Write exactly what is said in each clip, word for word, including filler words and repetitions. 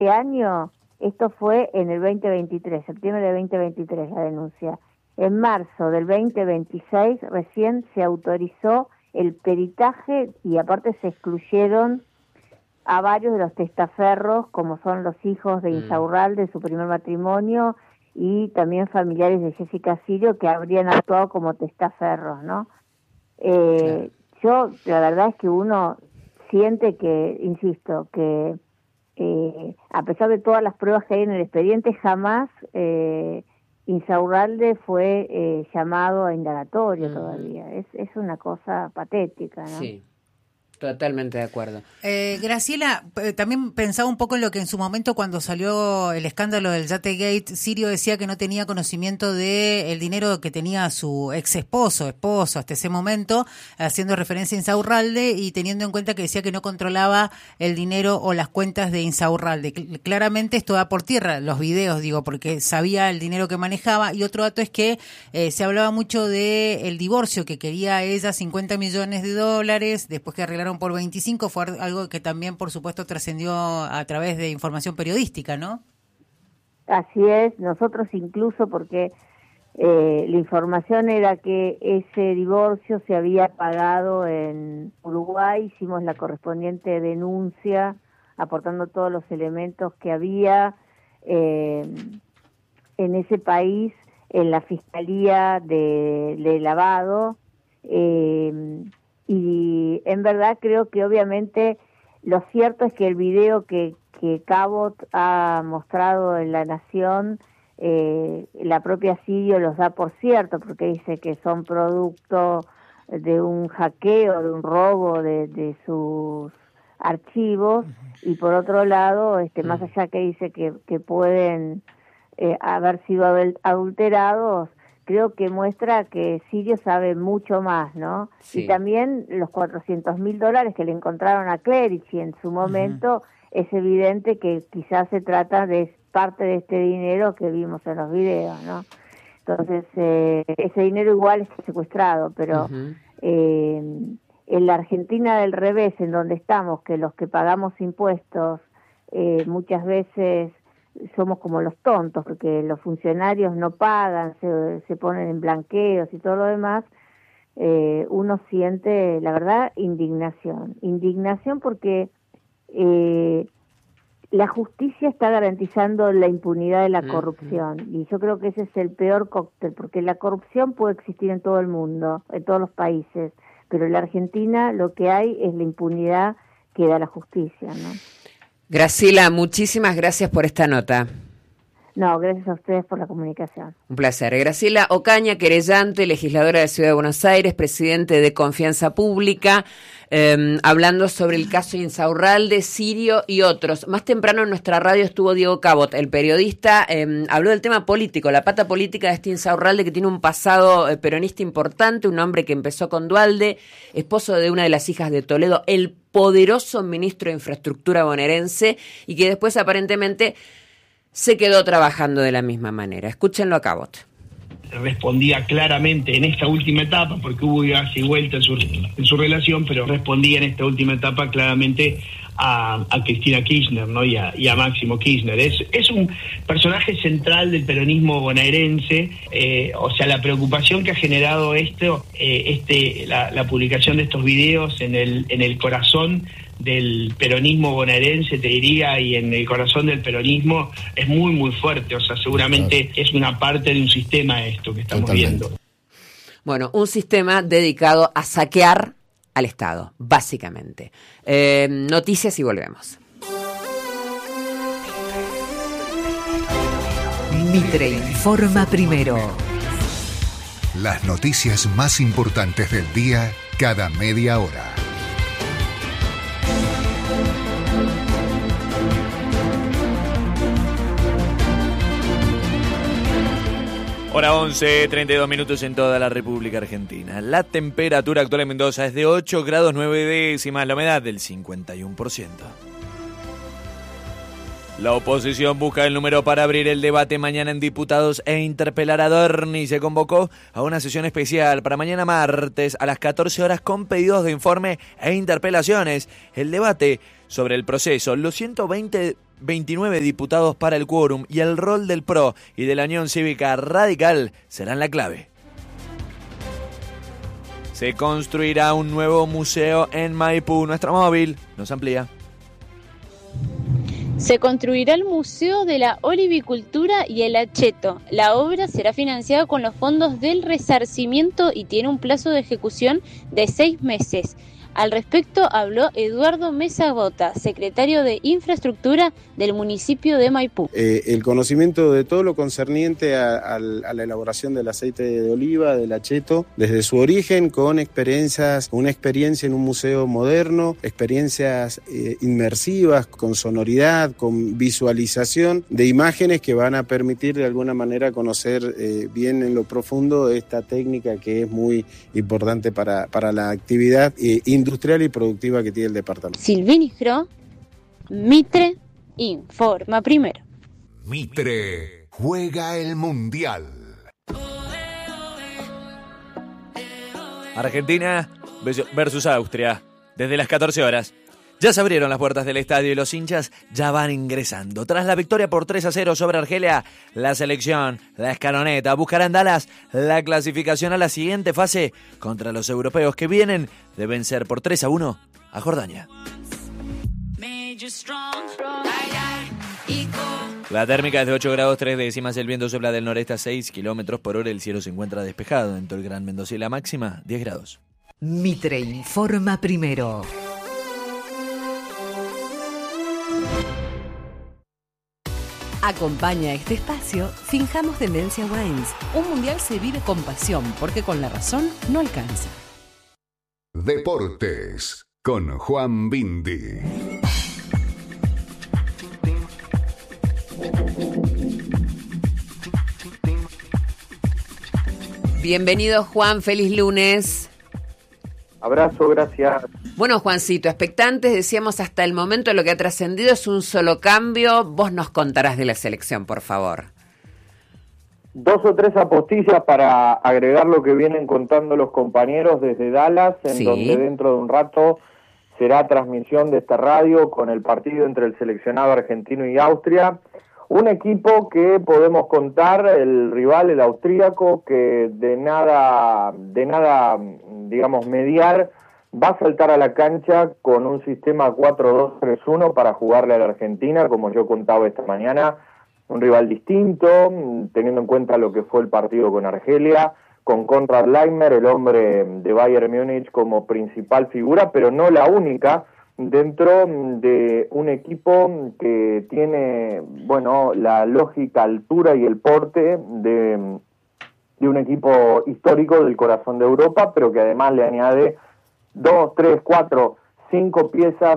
este año, esto fue en el veinte veintitrés, septiembre de veinte veintitrés la denuncia. En marzo del veinte veintiséis recién se autorizó el peritaje y aparte se excluyeron a varios de los testaferros, como son los hijos de Insaurralde, de su primer matrimonio, y también familiares de Jessica Sirio que habrían actuado como testaferros, ¿no? Eh, claro. Yo, la verdad es que uno siente que, insisto, que eh, a pesar de todas las pruebas que hay en el expediente, jamás eh, Insaurralde fue eh, llamado a indagatorio mm. todavía. Es, es una cosa patética, ¿no? Sí. Totalmente de acuerdo. Eh, Graciela, eh, también pensaba un poco en lo que en su momento cuando salió el escándalo del Yategate, Sirio decía que no tenía conocimiento de el dinero que tenía su ex esposo, esposo hasta ese momento, haciendo referencia a Insaurralde y teniendo en cuenta que decía que no controlaba el dinero o las cuentas de Insaurralde. Claramente esto da por tierra los videos, digo, porque sabía el dinero que manejaba. Y otro dato es que eh, se hablaba mucho de el divorcio, que quería ella cincuenta millones de dólares, después que arreglaron por veinticinco, fue algo que también, por supuesto, trascendió a través de información periodística, ¿no? Así es, nosotros incluso porque eh, la información era que ese divorcio se había pagado en Uruguay, hicimos la correspondiente denuncia, aportando todos los elementos que había eh, en ese país, en la Fiscalía de, de Lavado, eh, y en verdad creo que obviamente lo cierto es que el video que, que Cabot ha mostrado en La Nación, eh, la propia Sirio los da por cierto, porque dice que son producto de un hackeo, de un robo de, de sus archivos, y por otro lado, este más allá que dice que, que pueden eh, haber sido adulterados, creo que muestra que Sirio sabe mucho más, ¿no? Sí. Y también los cuatrocientos mil dólares que le encontraron a Clerici en su momento, uh-huh. es evidente que quizás se trata de parte de este dinero que vimos en los videos, ¿no? Entonces, eh, ese dinero igual está secuestrado, pero uh-huh. eh, en la Argentina del revés, en donde estamos, que los que pagamos impuestos eh, muchas veces somos como los tontos, porque los funcionarios no pagan, se, se ponen en blanqueos y todo lo demás, eh, uno siente, la verdad, indignación. Indignación porque eh, la justicia está garantizando la impunidad de la corrupción, mm-hmm. y yo creo que ese es el peor cóctel, porque la corrupción puede existir en todo el mundo, en todos los países, pero en la Argentina lo que hay es la impunidad que da la justicia, ¿no? Graciela, muchísimas gracias por esta nota. No, gracias a ustedes por la comunicación. Un placer. Graciela Ocaña, querellante, legisladora de Ciudad de Buenos Aires, presidente de Confianza Pública, eh, hablando sobre el caso Insaurralde, Sirio y otros. Más temprano en nuestra radio estuvo Diego Cabot, el periodista, eh, habló del tema político, la pata política de este Insaurralde, que tiene un pasado eh, peronista importante, un hombre que empezó con Duhalde, esposo de una de las hijas de Toledo, el poderoso ministro de Infraestructura bonaerense, y que después aparentemente se quedó trabajando de la misma manera. Escúchenlo a Cabot. Respondía claramente en esta última etapa, porque hubo gas y vuelta en su, en su relación, pero respondía en esta última etapa claramente a, a Cristina Kirchner, ¿no? y, a, y a Máximo Kirchner. Es, es un personaje central del peronismo bonaerense, eh, o sea, la preocupación que ha generado esto, eh, este, la, la publicación de estos videos en el, en el corazón del peronismo bonaerense, te diría, y en el corazón del peronismo es muy, muy fuerte. O sea, seguramente es una parte de un sistema esto que estamos Totalmente. viendo. Bueno, un sistema dedicado a saquear al Estado, básicamente. Eh, noticias y volvemos. Mitre informa primero. Las noticias más importantes del día cada media hora. Hora once, treinta y dos minutos en toda la República Argentina. La temperatura actual en Mendoza es de ocho grados nueve décimas, la humedad del cincuenta y uno por ciento. La oposición busca el número para abrir el debate mañana en diputados e interpelar a Dorni. Se convocó a una sesión especial para mañana martes a las catorce horas con pedidos de informe e interpelaciones. El debate sobre el proceso, los ciento veintinueve diputados para el quórum y el rol del P R O y de la Unión Cívica Radical serán la clave. Se construirá un nuevo museo en Maipú. Nuestra móvil nos amplía. Se construirá el Museo de la Olivicultura y el Acheto. La obra será financiada con los fondos del resarcimiento y tiene un plazo de ejecución de seis meses. Al respecto habló Eduardo Mesa Gota, secretario de Infraestructura del municipio de Maipú. Eh, el conocimiento de todo lo concerniente a, a, a la elaboración del aceite de oliva, del acheto, desde su origen, con experiencias, una experiencia en un museo moderno, experiencias eh, inmersivas, con sonoridad, con visualización de imágenes que van a permitir de alguna manera conocer eh, bien en lo profundo esta técnica que es muy importante para, para la actividad eh, industrial y productiva que tiene el departamento. Silvini Gro, Mitre, informa primero. Mitre juega el Mundial. Argentina versus Austria, desde las catorce horas. Ya se abrieron las puertas del estadio y los hinchas ya van ingresando. Tras la victoria por tres a cero sobre Argelia, la selección, la escaloneta, buscará en Dallas la clasificación a la siguiente fase contra los europeos que vienen de vencer por tres a uno a Jordania. La térmica es de ocho grados tres décimas, el viento sopla del noreste a seis kilómetros por hora, el cielo se encuentra despejado en todo el Gran Mendoza y la máxima diez grados. Mitre informa primero. Acompaña este espacio Finjamos Demencia Wines. Un mundial se vive con pasión, porque con la razón no alcanza. Deportes con Juan Bindi. Bienvenido, Juan, feliz lunes. Abrazo, gracias. Bueno, Juancito, expectantes, decíamos hasta el momento lo que ha trascendido es un solo cambio. Vos nos contarás de la selección, por favor. Dos o tres apostillas para agregar lo que vienen contando los compañeros desde Dallas, en sí. Donde dentro de un rato será transmisión de esta radio con el partido entre el seleccionado argentino y Austria. Un equipo que podemos contar, el rival, el austríaco, que de nada, de nada, digamos, mediar, va a saltar a la cancha con un sistema cuatro dos tres uno para jugarle a la Argentina, como yo contaba esta mañana, un rival distinto, teniendo en cuenta lo que fue el partido con Argelia, con Konrad Laimer, el hombre de Bayern Múnich, como principal figura, pero no la única, dentro de un equipo que tiene, bueno, la lógica, altura y el porte de, de un equipo histórico del corazón de Europa, pero que además le añade dos, tres, cuatro, cinco piezas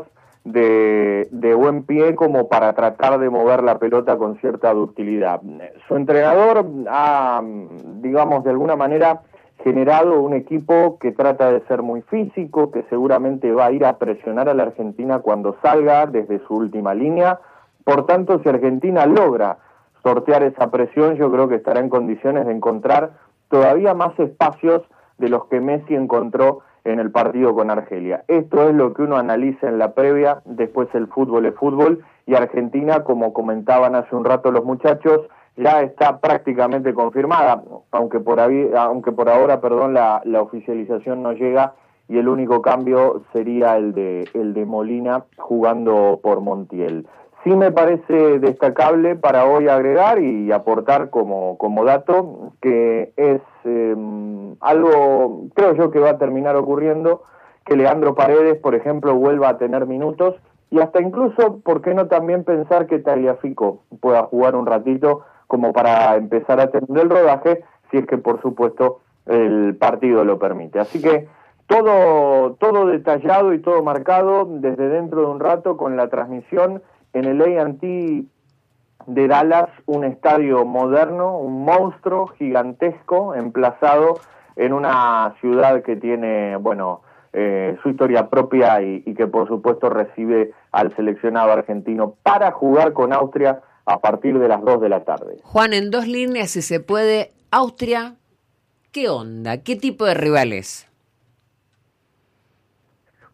de, de buen pie como para tratar de mover la pelota con cierta ductilidad. Su entrenador ha, digamos, de alguna manera generado un equipo que trata de ser muy físico, que seguramente va a ir a presionar a la Argentina cuando salga desde su última línea. Por tanto, si Argentina logra sortear esa presión, yo creo que estará en condiciones de encontrar todavía más espacios de los que Messi encontró en el partido con Argelia. Esto es lo que uno analiza en la previa, después el fútbol es fútbol, y Argentina, como comentaban hace un rato los muchachos, ya está prácticamente confirmada, aunque por, aunque por ahora, perdón, la, la oficialización no llega, y el único cambio sería el de, el de Molina jugando por Montiel. Sí me parece destacable para hoy agregar y aportar como, como dato que es eh, algo, creo yo que va a terminar ocurriendo, que Leandro Paredes, por ejemplo, vuelva a tener minutos, y hasta incluso, ¿por qué no también pensar que Tagliafico pueda jugar un ratito como para empezar a tener el rodaje, si es que por supuesto el partido lo permite? Así que todo, todo detallado y todo marcado desde dentro de un rato con la transmisión en el A and T de Dallas, un estadio moderno, un monstruo gigantesco, emplazado en una ciudad que tiene, bueno, eh, su historia propia y, y que por supuesto recibe al seleccionado argentino para jugar con Austria a partir de las dos de la tarde. Juan, en dos líneas, si se puede, Austria, ¿qué onda? ¿Qué tipo de rivales?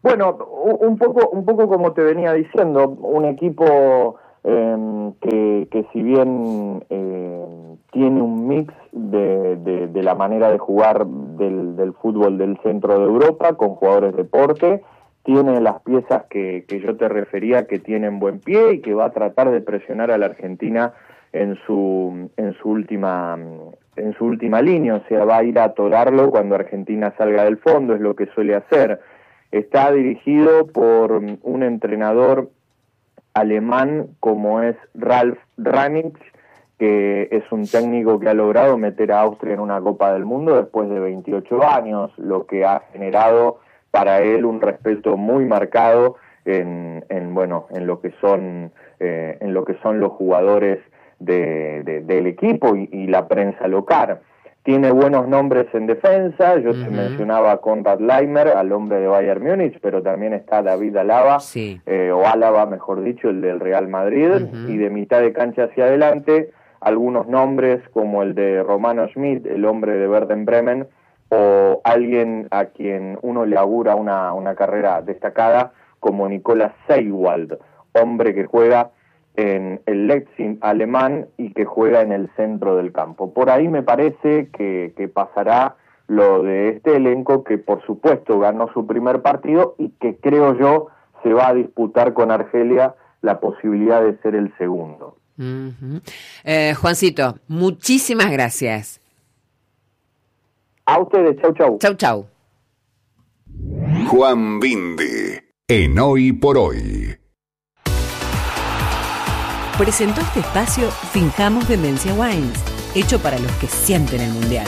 Bueno, un poco, un poco como te venía diciendo, un equipo eh, que, que si bien eh, tiene un mix de, de, de la manera de jugar del, del fútbol del centro de Europa, con jugadores de porte, tiene las piezas que, que yo te refería, que tienen buen pie y que va a tratar de presionar a la Argentina en su, en su última, en su última línea, o sea, va a ir a atorarlo cuando Argentina salga del fondo, es lo que suele hacer. Está dirigido por un entrenador alemán como es Ralf Rangnick, que es un técnico que ha logrado meter a Austria en una Copa del Mundo después de veintiocho años, lo que ha generado para él un respeto muy marcado en, en bueno, en lo que son, eh, en lo que son los jugadores de, de, del equipo y, y la prensa local. Tiene buenos nombres en defensa, yo uh-huh. te mencionaba a Konrad Laimer, al hombre de Bayern Múnich, pero también está David Alaba, sí. eh, o Álava, mejor dicho, el del Real Madrid, uh-huh. y de mitad de cancha hacia adelante, algunos nombres como el de Romano Schmidt, el hombre de Werder Bremen, o alguien a quien uno le augura una, una carrera destacada, como Nicolas Seiwald, hombre que juega en el Leipzig alemán y que juega en el centro del campo. Por ahí me parece que, que pasará lo de este elenco, que por supuesto ganó su primer partido y que creo yo se va a disputar con Argelia la posibilidad de ser el segundo. Uh-huh. eh, Juancito, muchísimas gracias. A ustedes, chau chau. Chau chau. Juan Bindi, en Hoy por Hoy. Presentó este espacio Finjamos Demencia Wines, hecho para los que sienten el mundial.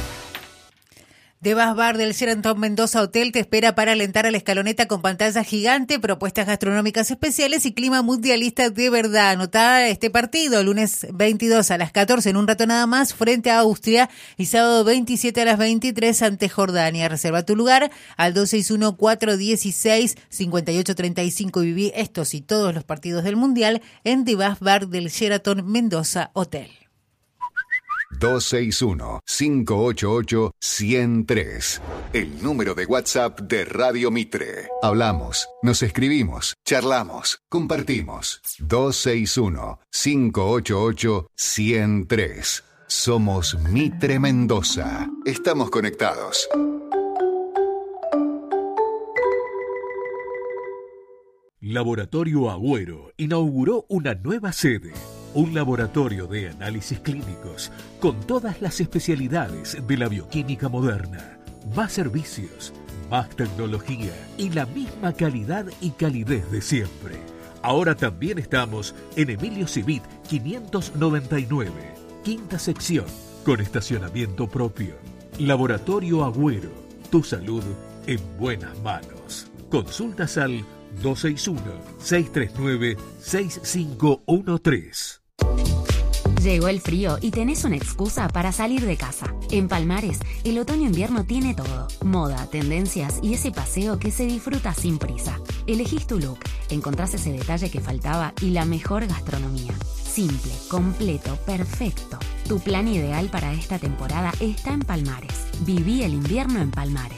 Devas Bar del Sheraton Mendoza Hotel te espera para alentar a la escaloneta con pantalla gigante, propuestas gastronómicas especiales y clima mundialista de verdad. Anotá este partido, lunes veintidós a las catorce, en un rato nada más, frente a Austria, y sábado veintisiete a las veintitrés ante Jordania. Reserva tu lugar al dos seis uno, cuatro uno seis, cinco ocho tres cinco y viví estos y todos los partidos del mundial en Devas Bar del Sheraton Mendoza Hotel. dos seis uno, cinco ocho ocho, uno cero tres. El número de WhatsApp de Radio Mitre. Hablamos, nos escribimos, charlamos, compartimos. dos seis uno, cinco ocho ocho, uno cero tres. Somos Mitre Mendoza. Estamos conectados. Laboratorio Agüero inauguró una nueva sede. Un laboratorio de análisis clínicos con todas las especialidades de la bioquímica moderna. Más servicios, más tecnología y la misma calidad y calidez de siempre. Ahora también estamos en Emilio Civit quinientos noventa y nueve, quinta sección, con estacionamiento propio. Laboratorio Agüero, tu salud en buenas manos. Consultas al dos seis uno, seis tres nueve, seis cinco uno tres. Llegó el frío y tenés una excusa para salir de casa. En Palmares, el otoño-invierno tiene todo. Moda, tendencias y ese paseo que se disfruta sin prisa. Elegís tu look, encontrás ese detalle que faltaba y la mejor gastronomía. Simple, completo, perfecto. Tu plan ideal para esta temporada está en Palmares. Viví el invierno en Palmares.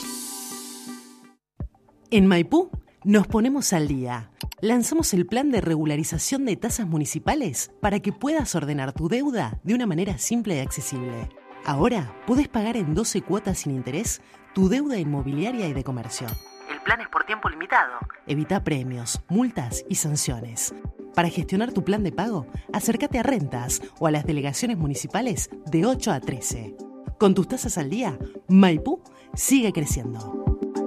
En Maipú nos ponemos al día. Lanzamos el plan de regularización de tasas municipales para que puedas ordenar tu deuda de una manera simple y accesible. Ahora podés pagar en doce cuotas sin interés tu deuda inmobiliaria y de comercio. El plan es por tiempo limitado. Evita premios, multas y sanciones. Para gestionar tu plan de pago, acércate a Rentas o a las delegaciones municipales de ocho a trece. Con tus tasas al día, Maipú sigue creciendo.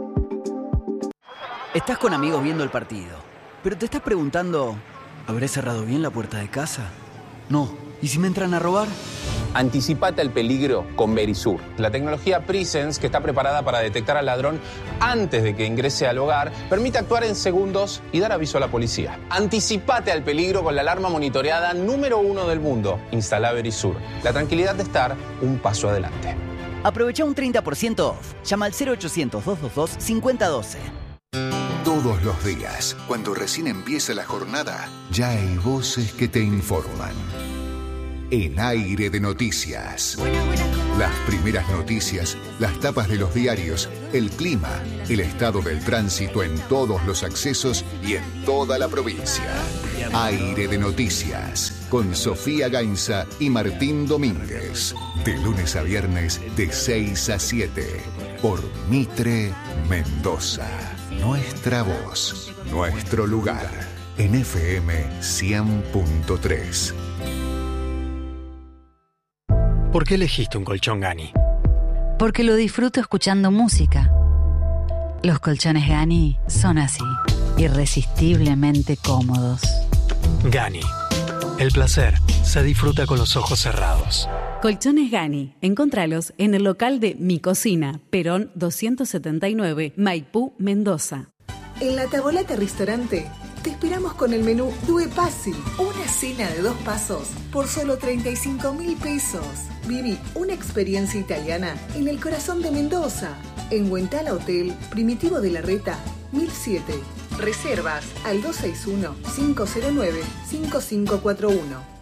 Estás con amigos viendo el partido, pero te estás preguntando, ¿habré cerrado bien la puerta de casa? No. ¿Y si me entran a robar? Anticipate al peligro con Verisur, la tecnología Presence que está preparada para detectar al ladrón antes de que ingrese al hogar, permite actuar en segundos y dar aviso a la policía. Anticipate al peligro con la alarma monitoreada número uno del mundo. Instala Verisur, la tranquilidad de estar un paso adelante. Aprovecha un treinta por ciento off. Llama al cero ochocientos, dos dos dos, cinco cero uno dos. Todos los días, cuando recién empieza la jornada, ya hay voces que te informan. En Aire de Noticias. Las primeras noticias, las tapas de los diarios, el clima, el estado del tránsito en todos los accesos y en toda la provincia. Aire de Noticias, con Sofía Gainza y Martín Domínguez. De lunes a viernes, de seis a siete. Por Mitre Mendoza. Nuestra voz, nuestro lugar. En F M cien punto tres. ¿Por qué elegiste un colchón Gani? Porque lo disfruto escuchando música. Los colchones Gani son así, irresistiblemente cómodos. Gani. El placer se disfruta con los ojos cerrados. Colchones Gani. Encontralos en el local de Mi Cocina, Perón doscientos setenta y nueve, Maipú, Mendoza. En La Tavolata Restaurante te esperamos con el menú Due Passi, una cena de dos pasos por solo treinta y cinco mil pesos. Viví una experiencia italiana en el corazón de Mendoza, en Huentala Hotel, Primitivo de la Reta, mil siete. Reservas al dos seis uno, cinco cero nueve, cinco cinco cuatro uno.